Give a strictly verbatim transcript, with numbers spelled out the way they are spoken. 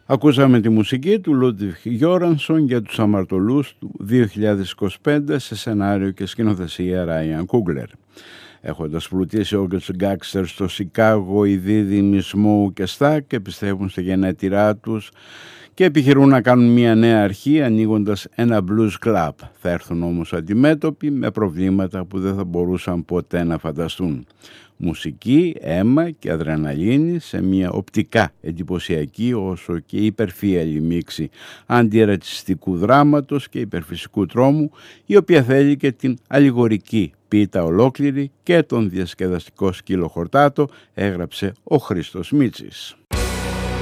Ακούσαμε τη μουσική του Λούντβιχ Γιόρανσον για τους αμαρτωλούς του δύο χιλιάδες είκοσι πέντε σε σενάριο και σκηνοθεσία Ράιαν Κούγκλερ. Έχοντας πλουτίσει ο Γκάξτερ στο Σικάγο, οι δίδυμοι Σμόου και Στακ επιστρέφουν στη γενέτειρά τους και επιχειρούν να κάνουν μια νέα αρχή ανοίγοντας ένα blues club. Θα έρθουν όμως αντιμέτωποι με προβλήματα που δεν θα μπορούσαν ποτέ να φανταστούν. Μουσική, αίμα και αδρεναλίνη σε μια οπτικά εντυπωσιακή όσο και υπερφύαλη μίξη αντιρατσιστικού δράματος και υπερφυσικού τρόμου, η οποία θέλει και την αλληγορική πίτα ολόκληρη και τον διασκεδαστικό σκύλο χορτάτο, έγραψε ο Χρήστος Μίτσης.